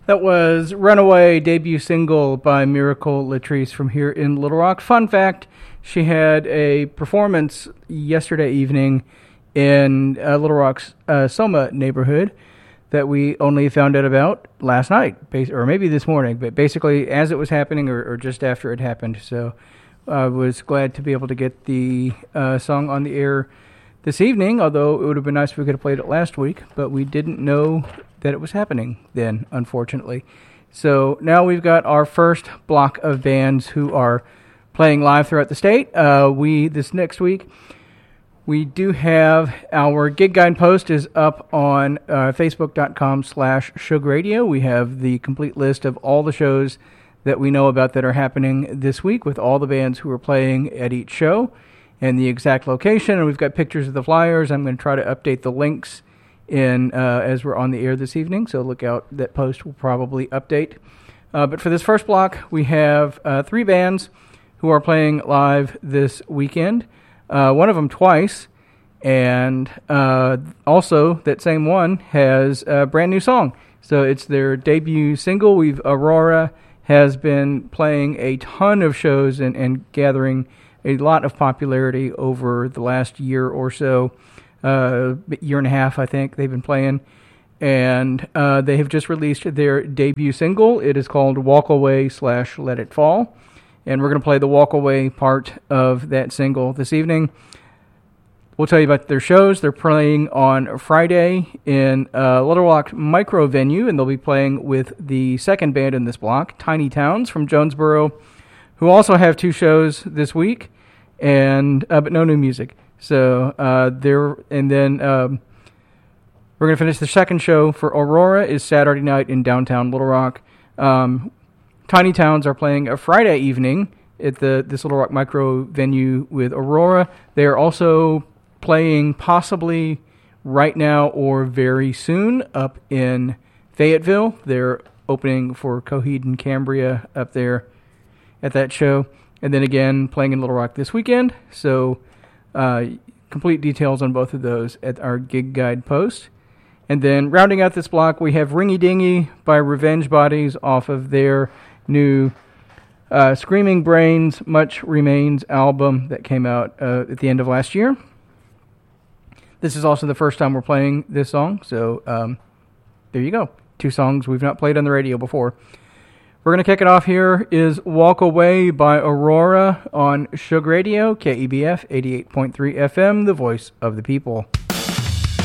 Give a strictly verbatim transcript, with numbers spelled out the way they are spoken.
That was Runaway, debut single by Miracle Latrice from here in Little Rock. Fun fact, she had a performance yesterday evening in uh, Little Rock's uh, Soma neighborhood that we only found out about last night, or maybe this morning, but basically as it was happening or, or just after it happened. So I was glad to be able to get the uh, song on the air this evening, although it would have been nice if we could have played it last week, but we didn't know that it was happening then, unfortunately. So now we've got our first block of bands who are playing live throughout the state. Uh, we this next week, we do have our gig guide post is up on uh, facebook.com slash Shug Radio. We have the complete list of all the shows that we know about that are happening this week with all the bands who are playing at each show and the exact location. And we've got pictures of the flyers. I'm going to try to update the links in uh, as we're on the air this evening, so look out. That post will probably update. Uh, but for this first block, we have uh, three bands who are playing live this weekend. Uh, one of them twice, and uh, also that same one has a brand new song. So it's their debut single. We've Aurora has been playing a ton of shows and, and gathering a lot of popularity over the last year or so. Uh, year and a half, I think, they've been playing. And uh, they have just released their debut single. It is called Walk Away slash Let It Fall. And we're going to play the Walk Away part of that single this evening. We'll tell you about their shows. They're playing on Friday in uh, Little Rock Micro Venue, and they'll be playing with the second band in this block, Tiny Towns from Jonesboro, who also have two shows this week, and uh, but no new music. So uh, there, and then um, we're going to finish the second show for Aurora is Saturday night in downtown Little Rock. Um, Tiny Towns are playing a Friday evening at the this Little Rock Micro Venue with Aurora. They are also playing possibly right now or very soon up in Fayetteville. They're opening for Coheed and Cambria up there at that show, and then again playing in Little Rock this weekend. So. Uh, complete details on both of those at our gig guide post. And then rounding out this block, we have Ringy Dingy by Revenge Bodies off of their new uh, Screaming Brains Much Remains album that came out uh, at the end of last year. This is also the first time we're playing this song, so um, there you go. Two songs we've not played on the radio before. We're going to kick it off here is Walk Away by Aurora on Shug Radio, K E B F eighty-eight point three F M, the voice of the people.